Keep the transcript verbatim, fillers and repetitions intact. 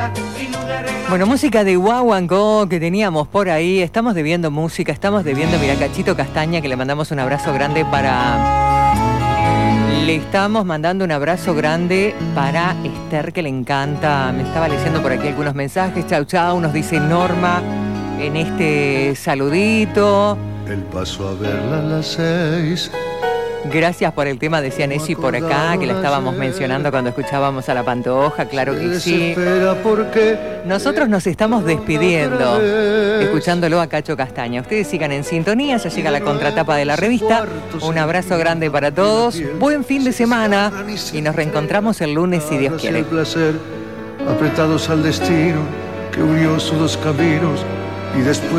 Bueno, música de Guaguancó que teníamos por ahí. Estamos debiendo música, estamos debiendo, mira, Cachito Castaña, que le mandamos un abrazo grande para... Le estamos mandando un abrazo grande para Esther, que le encanta. Me estaba leyendo por aquí algunos mensajes. Chau, chau, nos dice Norma en este saludito. El paso a verla a las seis. Gracias por el tema, decía Nessi por acá, que la estábamos mencionando cuando escuchábamos a La Pantoja, claro que sí. Nosotros nos estamos despidiendo, escuchándolo a Cacho Castaña. Ustedes sigan en sintonía, ya llega la contratapa de la revista. Un abrazo grande para todos, buen fin de semana y nos reencontramos el lunes si Dios quiere. Apretados al destino que unió sus dos caminos y después